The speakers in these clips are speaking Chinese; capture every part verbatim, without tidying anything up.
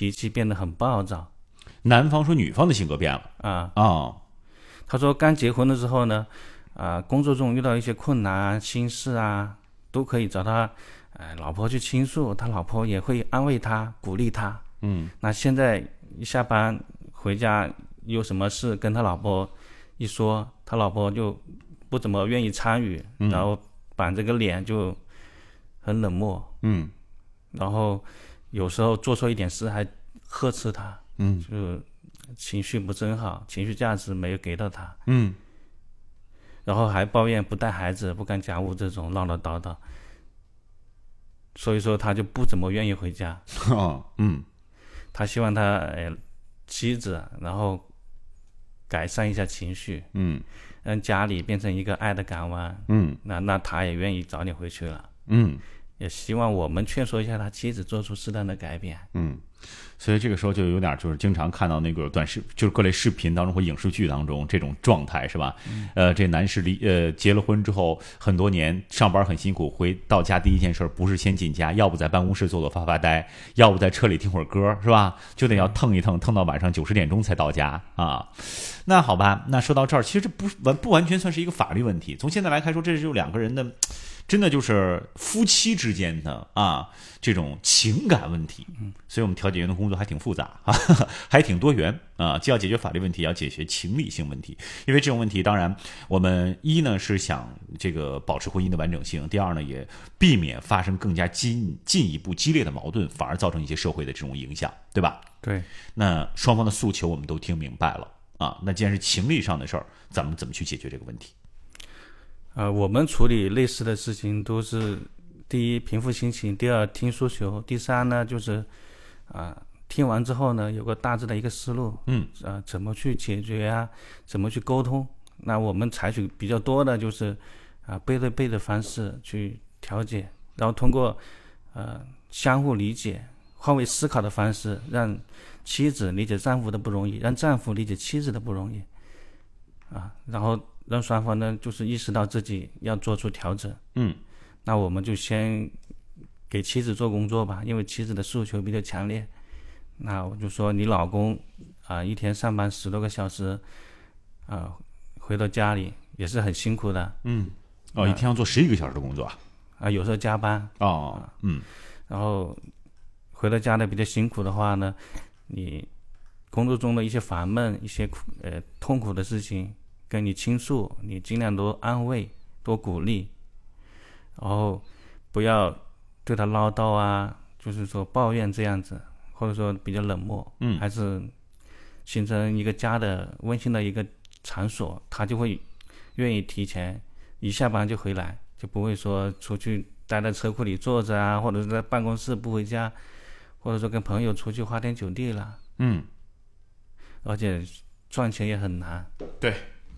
脾气变得很暴躁。 男方说女方的性格变了啊啊、哦， 他说刚结婚的时候呢，啊、呃，工作中遇到一些困难啊、心事啊，都可以找他，呃，老婆去倾诉，他老婆也会安慰他、鼓励他。 嗯， 那现在一下班回家有什么事跟他老婆一说，他老婆就不怎么愿意参与， 嗯、 然后板着个脸就很冷漠。 嗯， 然后有时候做错一点事还呵斥他。 嗯， 就情绪不真好，情绪价值没有给到他。 嗯， 然后还抱怨不带孩子、不干家务这种唠唠叨叨，所以说他就不怎么愿意回家。 哦，嗯， 他希望他呃妻子然后改善一下情绪， 嗯， 让家里变成一个爱的港湾。 嗯， 那那他也愿意早点回去了。 嗯， 也希望我们劝说一下他妻子做出适当的改变。 嗯。所以这个时候就有点就是经常看到那个短视，就是各类视频当中或影视剧当中这种状态是吧？嗯、呃，这男士离呃结了婚之后很多年，上班很辛苦，回到家第一件事不是先进家，要不在办公室坐坐发发呆，要不在车里听会儿歌，是吧？就得要腾一腾，腾到晚上九十点钟才到家啊。那好吧，那说到这儿，其实这不完不完全算是一个法律问题。从现在来看说，这是两个人的。真的就是夫妻之间的啊这种情感问题，所以我们调解员的工作还挺复杂啊，还挺多元啊，既要解决法律问题，也要解决情理性问题。因为这种问题，当然我们一呢是想这个保持婚姻的完整性，第二呢也避免发生更加进进一步激烈的矛盾，反而造成一些社会的这种影响，对吧？ 对。 那双方的诉求我们都听明白了啊，那既然是情理上的事儿，咱们怎么去解决这个问题？ 呃，我们处理类似的事情都是第一平复心情，第二听诉求，第三呢就是啊、呃、听完之后呢有个大致的一个思路， 嗯， 啊、呃、怎么去解决啊，怎么去沟通。那我们采取比较多的就是啊、呃、背对背的方式去调解，然后通过呃相互理解、换位思考的方式，让妻子理解丈夫的不容易，让丈夫理解妻子的不容易，啊，然后。让双方呢，就是意识到自己要做出调整。 嗯， 那我们就先给妻子做工作吧，因为妻子的诉求比较强烈。那我就说，你老公啊、呃，一天上班十多个小时，啊、呃，回到家里也是很辛苦的。 嗯，哦，一天要做十一个小时的工作啊？ 啊，有时候加班。 哦，嗯， 然后回到家里比较辛苦的话呢，你工作中的一些烦闷、一些呃痛苦的事情。跟你倾诉，你尽量多安慰、多鼓励，然后不要对他唠叨啊，就是说抱怨这样子，或者说比较冷漠， 嗯， 还是形成一个家的温馨的一个场所，他就会愿意提前一下班就回来，就不会说出去待在车库里坐着啊，或者是在办公室不回家，或者说跟朋友出去花天酒地了， 嗯， 而且赚钱也很难， 对。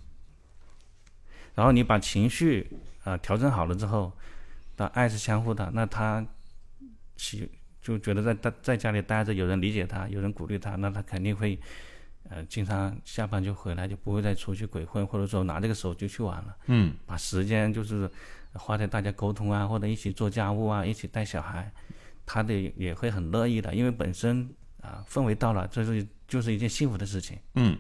然后你把情绪啊、呃、调整好了之后，那爱是相互的，那他喜就觉得在在家里待着，有人理解他，有人鼓励他，那他肯定会呃经常下班就回来，就不会再出去鬼混，或者说拿这个手机去玩了。 嗯， 把时间就是花在大家沟通啊，或者一起做家务啊，一起带小孩，他的也会很乐意的，因为本身啊、呃、氛围到了，这是就是一件幸福的事情。 嗯，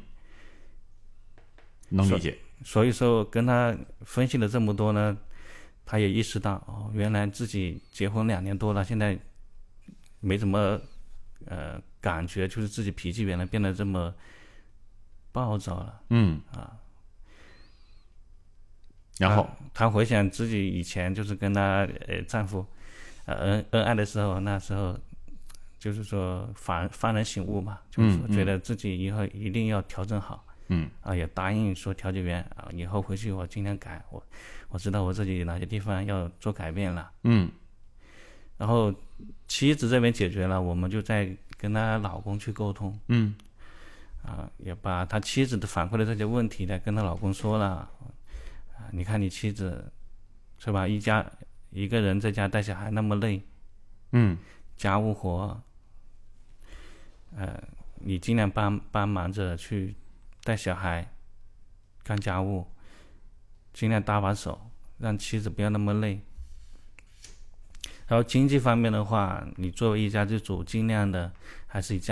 能理解。 所以说跟他分析了这么多呢，他也意识到哦，原来自己结婚两年多了，现在没怎么呃感觉，就是自己脾气原来变得这么暴躁了。 嗯啊， 然后他回想自己以前就是跟他呃丈夫呃恩恩爱的时候，那时候就是说幡幡然醒悟嘛，就是说觉得自己以后一定要调整好。 嗯啊，也答应说调解员啊，以后回去我尽量改，我我知道我自己哪些地方要做改变了。 嗯， 然后妻子这边解决了，我们就再跟她老公去沟通。 嗯， 啊，也把他妻子的反馈的这些问题呢，跟他老公说了。啊，你看你妻子是吧，一家一个人在家带小孩那么累， 嗯， 家务活，呃，你尽量帮帮忙着去。带小孩干家务，尽量搭把手，让妻子不要那么累。然后经济方面的话，你作为一家之主，尽量的还是以家